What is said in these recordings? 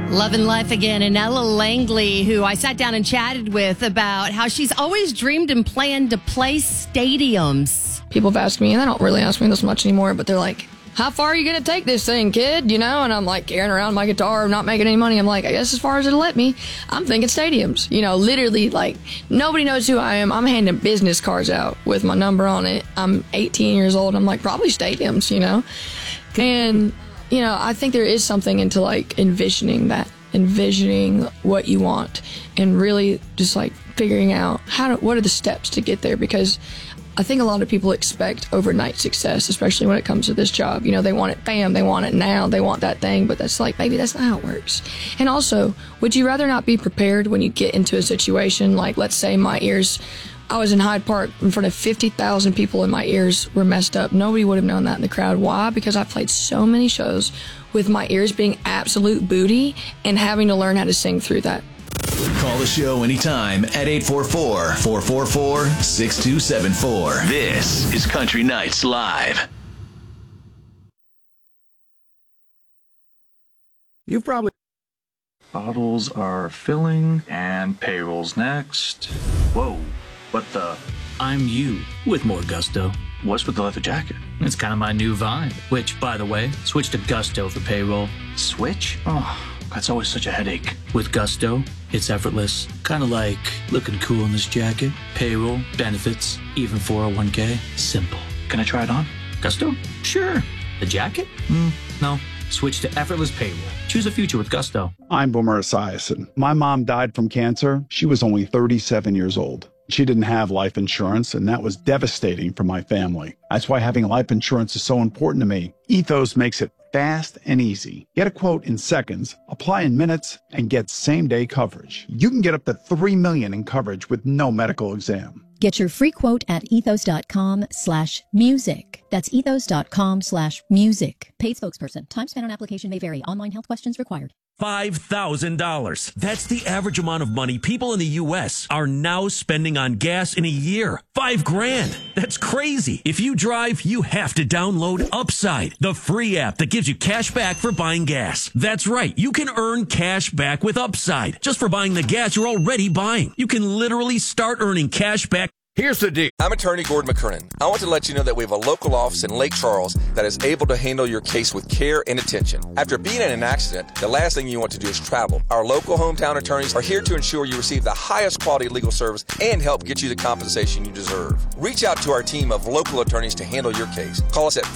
Loving life again. And Ella Langley, who I sat down and chatted with about how she's always dreamed and planned to play stadiums. People have asked me, and they don't really ask me this much anymore, but they're like, how far are you going to take this thing, kid? You know, and I'm like carrying around my guitar, not making any money. I'm like, I guess as far as it'll let me. I'm thinking stadiums. You know, literally, like, nobody knows who I am. I'm handing business cards out with my number on it. I'm 18 years old. I'm like, probably stadiums, you know? And, you know, I think there is something into, like, envisioning what you want and really just, like, figuring out what are the steps to get there, because I think a lot of people expect overnight success, especially when it comes to this job. You know, they want it bam, they want it now, they want that thing, but that's like, maybe that's not how it works. And also, would you rather not be prepared when you get into a situation like, let's say my ears, I was in Hyde Park in front of 50,000 people and my ears were messed up. Nobody would have known that in the crowd. Why? Because I played so many shows with my ears being absolute booty and having to learn how to sing through that. Call the show anytime at 844-444-6274. This is Country Nights Live. You've probably... Bottles are filling and payroll's next. Whoa, what the... I'm you with more gusto. What's with the leather jacket? It's kind of my new vibe, which, by the way, switch to Gusto for payroll. Switch? Oh, that's always such a headache. With Gusto, it's effortless. Kind of like looking cool in this jacket. Payroll, benefits, even 401k. Simple. Can I try it on? Gusto? Sure. The jacket? No. Switch to effortless payroll. Choose a future with Gusto. I'm Boomer Esiason. My mom died from cancer. She was only 37 years old. She didn't have life insurance, and that was devastating for my family. That's why having life insurance is so important to me. Ethos makes it fast and easy. Get a quote in seconds, apply in minutes, and get same-day coverage. You can get up to $3 million in coverage with no medical exam. Get your free quote at ethos.com/music. That's ethos.com/music. Paid spokesperson. Time spent on application may vary. Online health questions required. $5,000. That's the average amount of money people in the U.S. are now spending on gas in a year. $5,000. That's crazy. If you drive, you have to download Upside, the free app that gives you cash back for buying gas. That's right. You can earn cash back with Upside just for buying the gas you're already buying. You can literally start earning cash back. Here's the deal. I'm attorney Gordon McKernan. I want to let you know that we have a local office in Lake Charles that is able to handle your case with care and attention. After being in an accident, the last thing you want to do is travel. Our local hometown attorneys are here to ensure you receive the highest quality legal service and help get you the compensation you deserve. Reach out to our team of local attorneys to handle your case. Call us at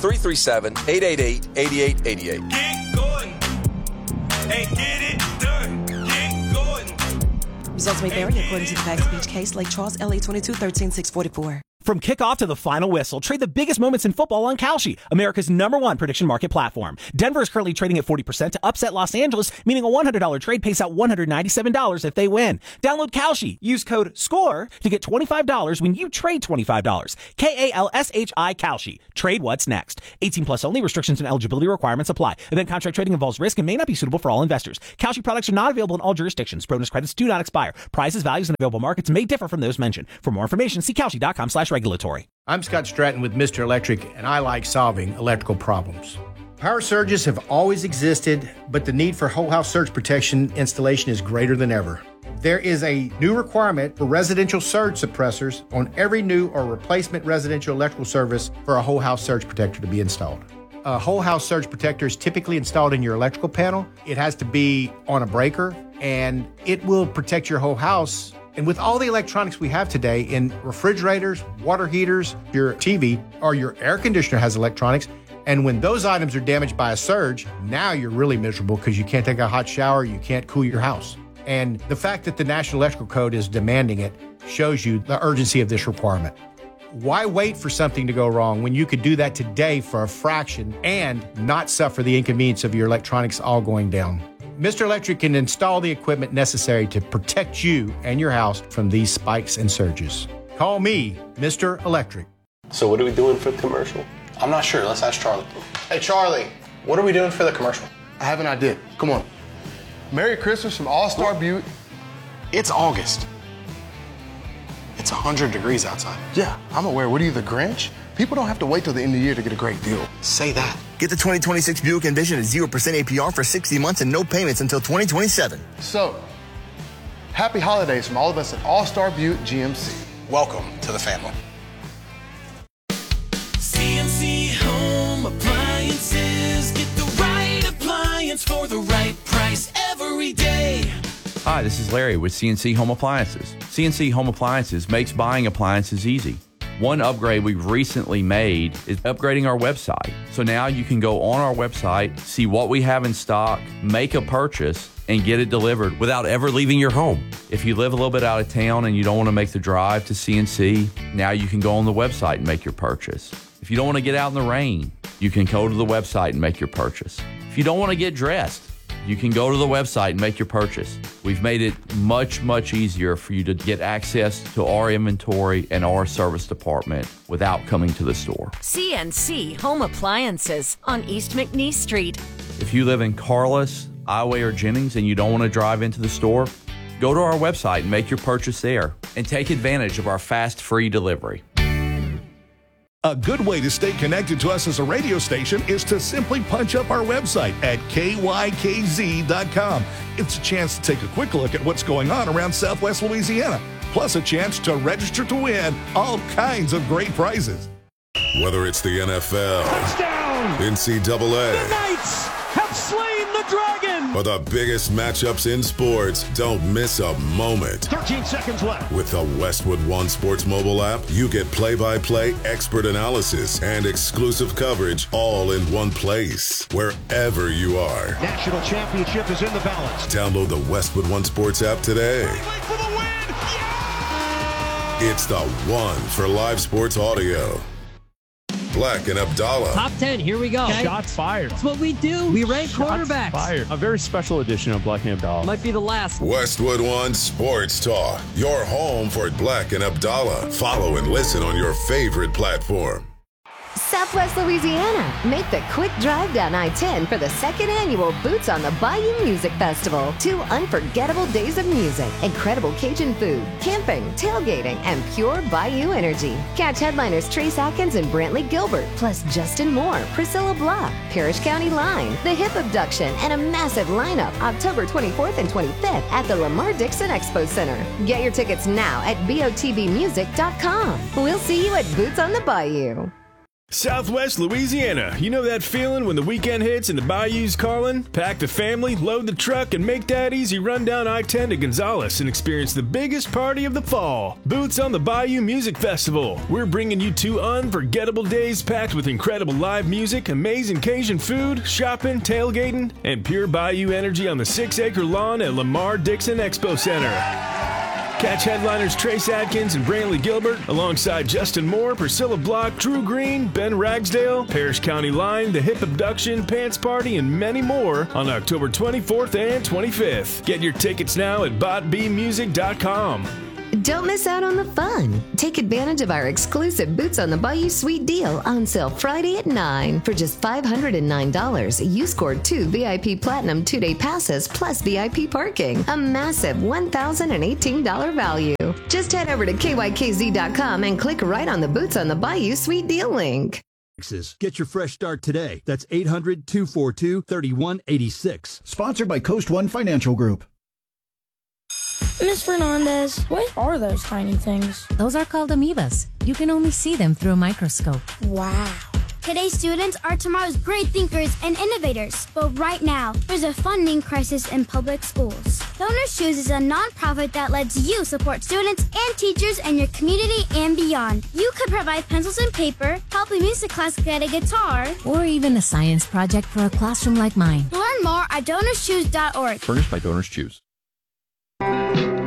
337-888-8888. Get going and get it done. Get going. Results may vary according to the facts of each case. Lake Charles, LA 22-13-644. From kickoff to the final whistle, trade the biggest moments in football on Kalshi, America's #1 prediction market platform. Denver is currently trading at 40% to upset Los Angeles, meaning a $100 trade pays out $197 if they win. Download Kalshi. Use code SCORE to get $25 when you trade $25. KALSHI Kalshi. Trade what's next. 18 plus only. Restrictions and eligibility requirements apply. Event contract trading involves risk and may not be suitable for all investors. Kalshi products are not available in all jurisdictions. Bonus credits do not expire. Prices, values, and available markets may differ from those mentioned. For more information, see Kalshi.com/regulatory. I'm Scott Stratton with Mr. Electric, and I like solving electrical problems. Power surges have always existed, but the need for whole house surge protection installation is greater than ever. There is a new requirement for residential surge suppressors on every new or replacement residential electrical service for a whole house surge protector to be installed. A whole house surge protector is typically installed in your electrical panel. It has to be on a breaker, and it will protect your whole house. And with all the electronics we have today in refrigerators, water heaters, your TV, or your air conditioner has electronics, and when those items are damaged by a surge, now you're really miserable because you can't take a hot shower, you can't cool your house. And the fact that the National Electrical Code is demanding it shows you the urgency of this requirement. Why wait for something to go wrong when you could do that today for a fraction and not suffer the inconvenience of your electronics all going down? Mr. Electric can install the equipment necessary to protect you and your house from these spikes and surges. Call me, Mr. Electric. So what are we doing for the commercial? I'm not sure. Let's ask Charlie. Hey, Charlie, what are we doing for the commercial? I have an idea. Come on. Merry Christmas from All-Star Butte. It's August. It's 100 degrees outside. Yeah, I'm aware. What are you, the Grinch? People don't have to wait till the end of the year to get a great deal. Say that. Get the 2026 Buick Envision at 0% APR for 60 months and no payments until 2027. So, happy holidays from all of us at All-Star Buick GMC. Welcome to the family. CNC Home Appliances. Get the right appliance for the right price every day. Hi, this is Larry with CNC Home Appliances. CNC Home Appliances makes buying appliances easy. One upgrade we've recently made is upgrading our website. So now you can go on our website, see what we have in stock, make a purchase, and get it delivered without ever leaving your home. If you live a little bit out of town and you don't want to make the drive to CNC, now you can go on the website and make your purchase. If you don't want to get out in the rain, you can go to the website and make your purchase. If you don't want to get dressed, you can go to the website and make your purchase. We've made it much, much easier for you to get access to our inventory and our service department without coming to the store. CNC Home Appliances on East McNeese Street. If you live in Carlos, Ioway, or Jennings and you don't want to drive into the store, go to our website and make your purchase there and take advantage of our fast, free delivery. A good way to stay connected to us as a radio station is to simply punch up our website at kykz.com. It's a chance to take a quick look at what's going on around Southwest Louisiana, plus a chance to register to win all kinds of great prizes. Whether it's the NFL, touchdown, NCAA, the Knights have slain the dragon, or the biggest matchups in sports, don't miss a moment. 13 seconds left. With the Westwood One Sports mobile app, you get play-by-play, expert analysis, and exclusive coverage all in one place, wherever you are. National championship is in the balance. Download the Westwood One Sports app today. For the win. Yeah! It's the one for live sports audio. Black and Abdallah. Top 10, here we go. Okay. Shots fired. That's what we do. We rank quarterbacks. Fired. A very special edition of Black and Abdallah. Might be the last. Westwood One Sports Talk. Your home for Black and Abdallah. Follow and listen on your favorite platform. Southwest Louisiana, make the quick drive down I-10 for the second annual Boots on the Bayou Music Festival. 2 unforgettable days of music, incredible Cajun food, camping, tailgating, and pure Bayou energy. Catch headliners Trace Atkins and Brantley Gilbert, plus Justin Moore, Priscilla Block, Parish County Line, The Hip Abduction, and a massive lineup October 24th and 25th at the Lamar Dixon Expo Center. Get your tickets now at botbmusic.com. We'll see you at Boots on the Bayou. Southwest Louisiana. You know that feeling when the weekend hits and the bayou's calling? Pack the family, load the truck, and make that easy run down I-10 to Gonzales and experience the biggest party of the fall. Boots on the Bayou Music Festival. We're bringing you 2 unforgettable days packed with incredible live music, amazing Cajun food, shopping, tailgating, and pure bayou energy on the 6-acre lawn at Lamar Dixon Expo Center. Catch headliners Trace Atkins and Brantley Gilbert alongside Justin Moore, Priscilla Block, Drew Green, Ben Ragsdale, Parish County Line, The Hip Abduction, Pants Party, and many more on October 24th and 25th. Get your tickets now at botbmusic.com. Don't miss out on the fun. Take advantage of our exclusive Boots on the Bayou Suite deal on sale Friday at 9 for just $509. You scored 2 VIP Platinum 2-day passes plus VIP parking. A massive $1,018 value. Just head over to kykz.com and click right on the Boots on the Bayou Suite deal link. Get your fresh start today. That's 800-242-3186. Sponsored by Coast One Financial Group. Miss Fernandez, what are those tiny things? Those are called amoebas. You can only see them through a microscope. Wow. Today's students are tomorrow's great thinkers and innovators. But right now, there's a funding crisis in public schools. Donors Choose is a nonprofit that lets you support students and teachers in your community and beyond. You could provide pencils and paper, help a music class get a guitar, or even a science project for a classroom like mine. Learn more at DonorsChoose.org. Furnished by Donors Choose.